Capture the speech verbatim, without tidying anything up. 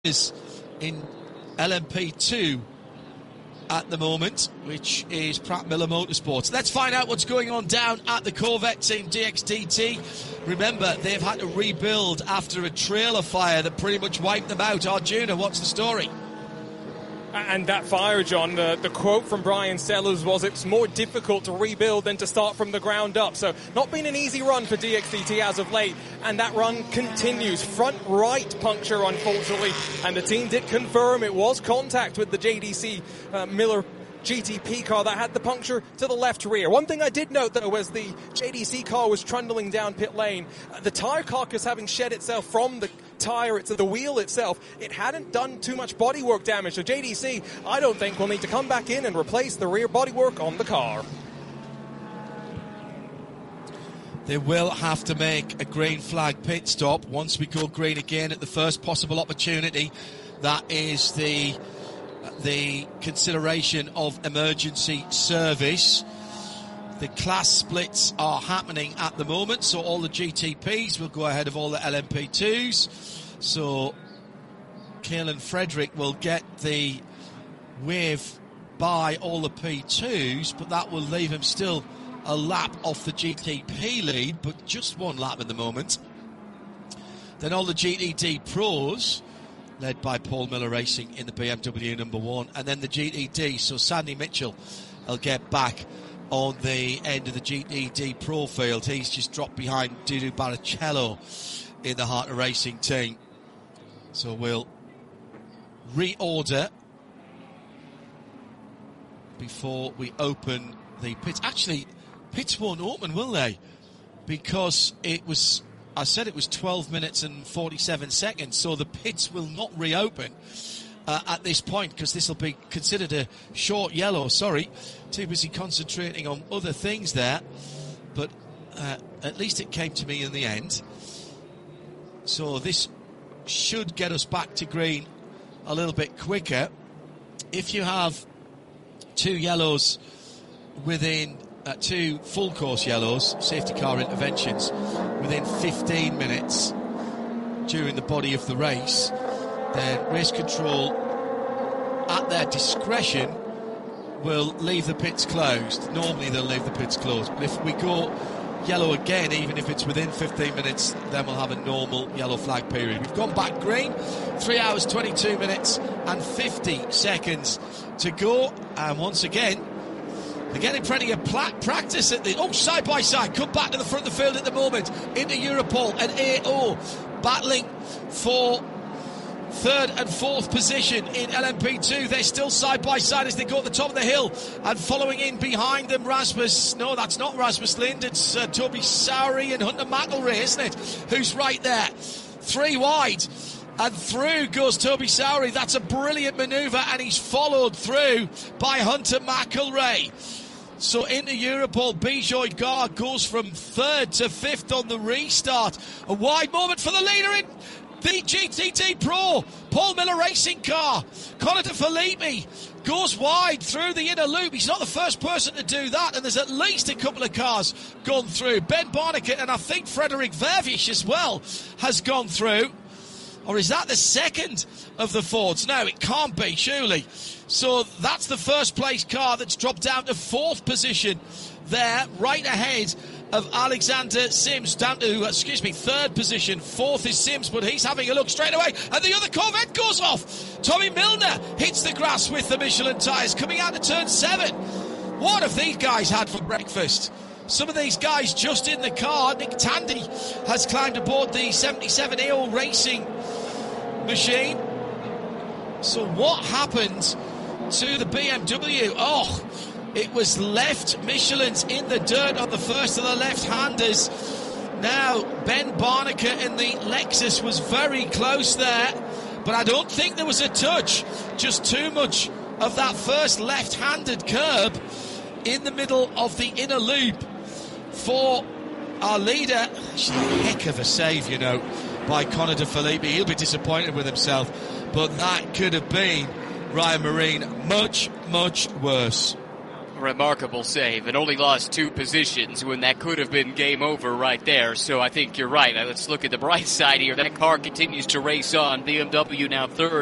is in L M P two at the moment, which is Pratt Miller Motorsports. Let's find out what's going on down at the Corvette team, D X D T. Remember, they've had to rebuild after a trailer fire that pretty much wiped them out. Arjuna, what's the story? And that fire, John, the, the quote from Brian Sellers was, it's more difficult to rebuild than to start from the ground up. So not been an easy run for D X D T as of late, and that run continues. Front right puncture, unfortunately, and the team did confirm it was contact with the J D C uh, Miller G T P car that had the puncture to the left rear. One thing I did note, though, as the J D C car was trundling down pit lane, uh, the tyre carcass having shed itself from the tyre, it's the wheel itself, it hadn't done too much bodywork damage. So J D C, I don't think, will need to come back in and replace the rear bodywork on the car. They will have to make a green flag pit stop once we go green again at the first possible opportunity. That is the the consideration of emergency service. The class splits are happening at the moment, so all the G T Ps will go ahead of all the L M P twos. So Caelan Frederick will get the wave by all the P twos, but that will leave him still a lap off the G T P lead, but just one lap at the moment. Then all the G T D Pros, led by Paul Miller Racing in the B M W number one, and then the G T D, so Sandy Mitchell will get back on the end of the G T D Pro field. He's just dropped behind Dudu Barrichello in the Heart of Racing team. So we'll reorder before we open the pits. Actually, pits won't open, will they? Because it was, I said it was twelve minutes and forty-seven seconds, so the pits will not reopen uh, at this point, because this will be considered a short yellow. Sorry, too busy concentrating on other things there, but uh, at least it came to me in the end. So this should get us back to green a little bit quicker. If you have two yellows within uh, two full course yellows, safety car interventions, within fifteen minutes during the body of the race, then race control at their discretion will leave the pits closed. Normally they'll leave the pits closed, but if we go yellow again, even if it's within fifteen minutes, then we'll have a normal yellow flag period. We've gone back green, three hours twenty-two minutes and fifty seconds to go, and once again they're getting plenty of pla- practice at the oh side by side, come back to the front of the field at the moment into Europol and A O battling for third and fourth position in L M P two. They're still side by side as they go at the top of the hill, and following in behind them, Rasmus, no, that's not Rasmus Lind, it's uh, Toby Sowry and Hunter McElrea, isn't it, who's right there, three wide, and through goes Toby Sowry. That's a brilliant manoeuvre, and he's followed through by Hunter McElrea. So into Europol, Bijoy Gar goes from third to fifth on the restart. A wide moment for the leader in the G T D Pro, Paul Miller Racing car. Conor De Filippi goes wide through the inner loop. He's not the first person to do that, and there's at least a couple of cars gone through. Ben Barnicat and I think Frederick Vervish as well has gone through. Or is that the second of the Fords? No, it can't be, surely. So that's the first place car that's dropped down to fourth position there, right ahead of Alexander Sims, down to, excuse me, third position. Fourth is Sims, but he's having a look straight away, and the other Corvette goes off. Tommy Milner hits the grass with the Michelin tyres coming out of turn seven. What have these guys had for breakfast? Some of these guys just in the car. Nick Tandy has climbed aboard the seventy-seven A O Racing machine. So what happened to the B M W? Oh, it was left Michelin's in the dirt on the first of the left-handers. Now, Ben Barnicat in the Lexus was very close there, but I don't think there was a touch. Just too much of that first left-handed curb in the middle of the inner loop for our leader. Actually, a heck of a save, you know, by Conor De Filippi. He'll be disappointed with himself, but that could have been, Ryan Marine, much, much worse. Remarkable save, and only lost two positions when that could have been game over right there. So I think you're right. Let's look at the bright side here. That car continues to race on. B M W now third.